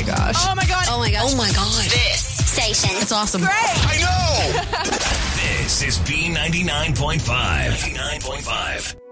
gosh. Oh my god. Oh my gosh. Oh my God. This station. It's awesome. Great. I know. This is B99.5. 99.5.